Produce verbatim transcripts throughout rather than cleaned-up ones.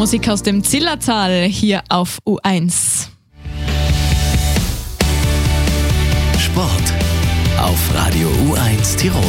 Musik aus dem Zillertal hier auf U eins. Sport auf Radio U eins Tirol.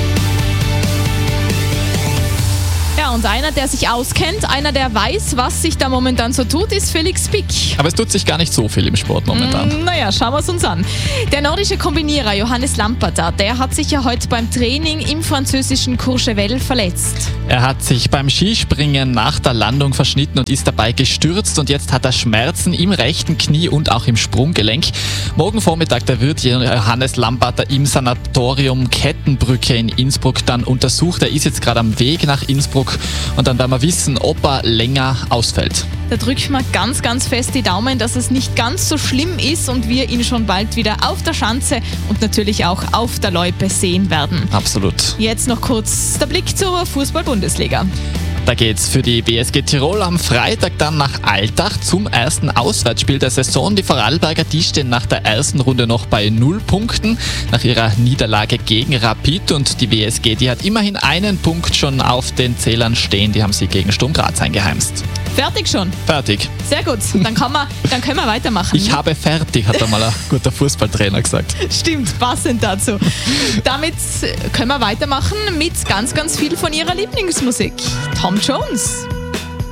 Ja, und einer, der sich auskennt, einer, der weiß, was sich da momentan so tut, ist Felix Pick. Aber es tut sich gar nicht so viel im Sport momentan. Mm, naja, schauen wir es uns an. Der nordische Kombinierer Johannes Lamperter, der hat sich ja heute beim Training im französischen Courchevel verletzt. Er hat sich beim Skispringen nach der Landung verschnitten und ist dabei gestürzt und jetzt hat er Schmerzen im rechten Knie und auch im Sprunggelenk. Morgen Vormittag, da wird Johannes Lamperter im Sanatorium Kettenbrücke in Innsbruck dann untersucht. Er ist jetzt gerade am Weg nach Innsbruck und dann werden wir wissen, ob er länger ausfällt. Da drücken wir ganz, ganz fest die Daumen, dass es nicht ganz so schlimm ist und wir ihn schon bald wieder auf der Schanze und natürlich auch auf der Loipe sehen werden. Absolut. Jetzt noch kurz der Blick zur Fußball-Bundesliga. Da geht's für die B S G Tirol am Freitag dann nach Altach zum ersten Auswärtsspiel der Saison. Die Vorarlberger, die stehen nach der ersten Runde noch bei null Punkten nach ihrer Niederlage gegen Rapid und die B S G, die hat immerhin einen Punkt schon auf den Zählern stehen. Die haben sie gegen Sturm Graz eingeheimst. Fertig schon? Fertig. Sehr gut, dann, kann man, dann können wir weitermachen. Ich habe fertig, hat einmal ein guter Fußballtrainer gesagt. Stimmt, passend dazu. Damit können wir weitermachen mit ganz, ganz viel von ihrer Lieblingsmusik. Tom Jones.